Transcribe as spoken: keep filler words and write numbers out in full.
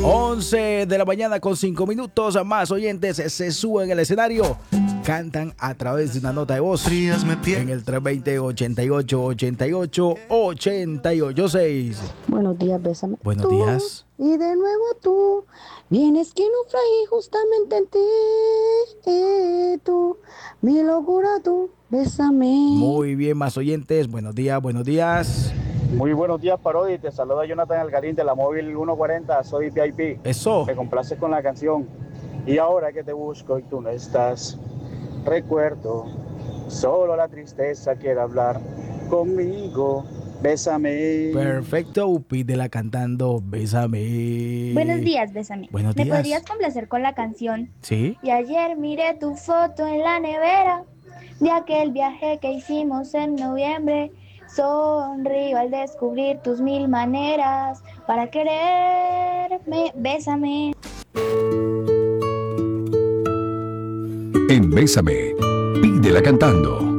once de la mañana con cinco minutos. Más oyentes se suben al escenario, cantan a través de una nota de voz en el tres dos cero, ochenta y ocho, ochenta y ocho, ochenta y ocho seis. Buenos días, bésame. Buenos tú, días. Y de nuevo tú, vienes que no freí justamente en ti. Eh, tú, mi locura tú, bésame. Muy bien, más oyentes. Buenos días, buenos días. Muy buenos días, Parodi. Te saluda Jonathan Algarín de la móvil ciento cuarenta. Soy V I P. Eso. Me complaces con la canción. Y ahora que te busco y tú no estás, recuerdo solo la tristeza quiere hablar conmigo. Bésame. Perfecto, pídela cantando Bésame. Buenos días, Bésame. Buenos ¿Me días. podrías complacer con la canción? Sí. Y ayer miré tu foto en la nevera de aquel viaje que hicimos en noviembre. Sonrío al descubrir tus mil maneras para quererme. Bésame. En Bésame, pídela cantando.